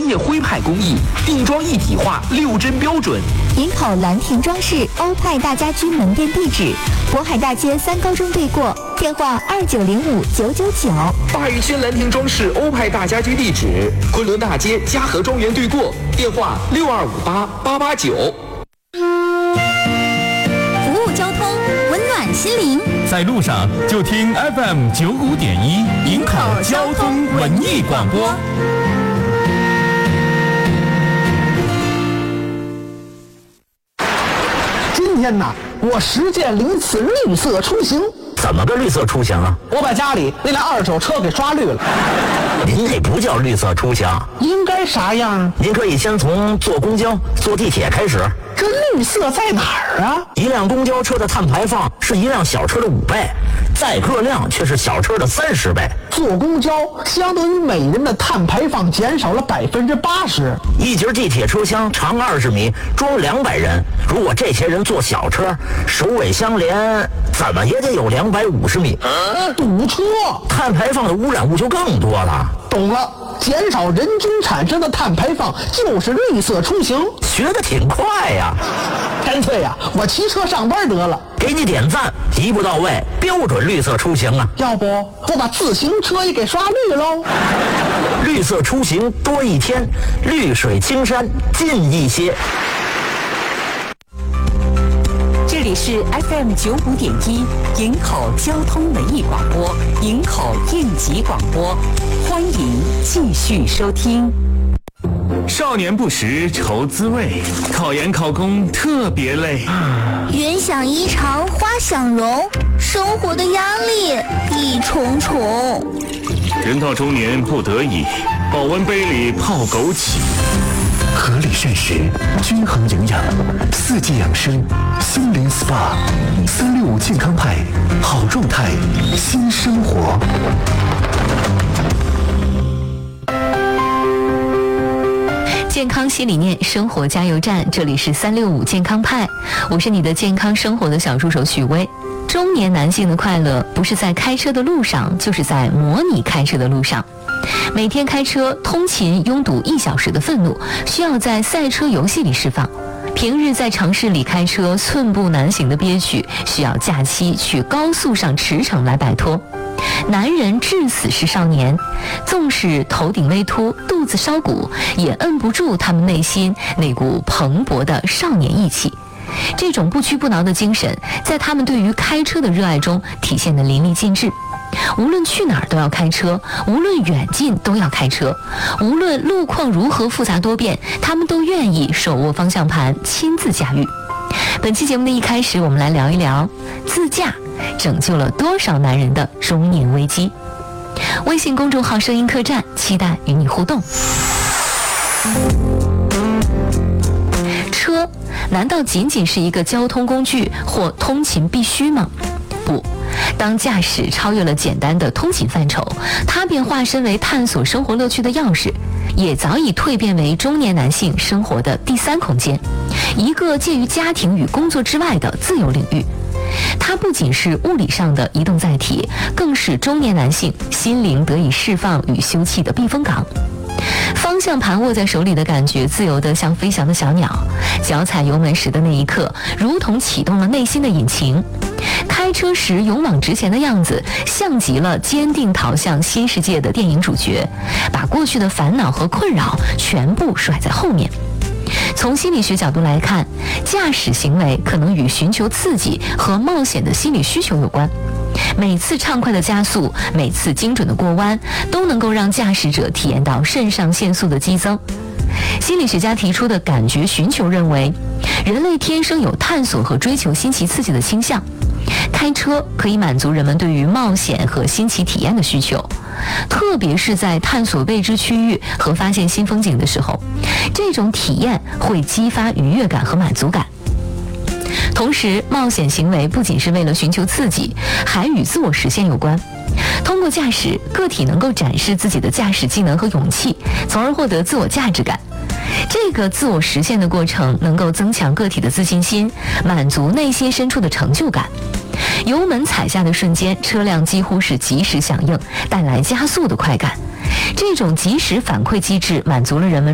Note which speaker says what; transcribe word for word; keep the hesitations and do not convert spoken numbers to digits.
Speaker 1: 业徽派工艺，定妆一体化，六针标准。
Speaker 2: 营口兰亭装饰欧派大家居门店地址：渤海大街三高中对过，电话二九零五九九九。
Speaker 1: 大宇轩兰亭装饰欧派大家居地址：昆仑大街嘉禾庄园对过，电话六二五八八八九。
Speaker 3: 服务交通，温暖心灵。
Speaker 4: 在路上就听 F M 九五点一，营口交通文艺广播。
Speaker 5: 今天呐，我实践了一次绿色出行。
Speaker 6: 怎么个绿色出行啊？
Speaker 5: 我把家里那辆二手车给刷绿了。
Speaker 6: 您那不叫绿色出行，
Speaker 5: 应该啥样？
Speaker 6: 您可以先从坐公交、坐地铁开始。
Speaker 5: 这绿色在哪儿啊？
Speaker 6: 一辆公交车的碳排放是一辆小车的五倍，载客量却是小车的三十倍。
Speaker 5: 坐公交相当于每人的碳排放减少了百分之八十。
Speaker 6: 一节地铁车厢长二十米，装两百人。如果这些人坐小车，首尾相连，怎么也得有两百五十米。
Speaker 5: 啊、堵车，
Speaker 6: 碳排放的污染物就更多了。
Speaker 5: 懂了，减少人均产生的碳排放就是绿色出行。
Speaker 6: 学得挺快呀！
Speaker 5: 干脆呀，我骑车上班得了。
Speaker 6: 给你点赞，一步到位，标准绿色出行啊！
Speaker 5: 要不我把自行车也给刷绿喽？
Speaker 6: 绿色出行多一天，绿水青山近一些。
Speaker 7: 这里是 F M 九五点一，营口交通文艺广播，营口应急广播，欢迎继续收听。
Speaker 4: 少年不识愁滋味，考研考公特别累。
Speaker 8: 云想衣裳花想容，生活的压力一重重。
Speaker 4: 人到中年不得已，保温杯里泡枸杞。
Speaker 9: 合理膳食，均衡营养，四季养生，心灵 S P A， 三六五健康派，好状态，新生活。
Speaker 10: 健康新理念，生活加油站，这里是三六五健康派，我是你的健康生活的小助手许巍。中年男性的快乐，不是在开车的路上，就是在模拟开车的路上。每天开车通勤拥堵一小时的愤怒，需要在赛车游戏里释放；平日在城市里开车寸步难行的憋屈，需要假期去高速上驰骋来摆脱。男人至死是少年，纵使头顶微秃，肚子烧鼓，也摁不住他们内心那股蓬勃的少年意气。这种不屈不挠的精神，在他们对于开车的热爱中体现得淋漓尽致。无论去哪儿都要开车，无论远近都要开车，无论路况如何复杂多变，他们都愿意手握方向盘亲自驾驭。本期节目的一开始，我们来聊一聊自驾拯救了多少男人的中年危机。微信公众号声音客栈，期待与你互动。车难道仅仅是一个交通工具或通勤必须吗？不，当驾驶超越了简单的通勤范畴，它便化身为探索生活乐趣的钥匙，也早已蜕变为中年男性生活的第三空间，一个介于家庭与工作之外的自由领域。它不仅是物理上的移动载体，更是中年男性心灵得以释放与休憩的避风港。方向盘握在手里的感觉，自由得像飞翔的小鸟；脚踩油门时的那一刻，如同启动了内心的引擎。开车时勇往直前的样子，像极了坚定逃向新世界的电影主角，把过去的烦恼和困扰全部甩在后面。从心理学角度来看，驾驶行为可能与寻求刺激和冒险的心理需求有关。每次畅快的加速，每次精准的过弯，都能够让驾驶者体验到肾上腺素的激增。心理学家提出的感觉寻求认为，人类天生有探索和追求新奇刺激的倾向，开车可以满足人们对于冒险和新奇体验的需求，特别是在探索未知区域和发现新风景的时候，这种体验会激发愉悦感和满足感。同时，冒险行为不仅是为了寻求刺激，还与自我实现有关。通过驾驶，个体能够展示自己的驾驶技能和勇气，从而获得自我价值感。这个自我实现的过程能够增强个体的自信心，满足内心深处的成就感。油门踩下的瞬间，车辆几乎是及时响应，带来加速的快感。这种及时反馈机制满足了人们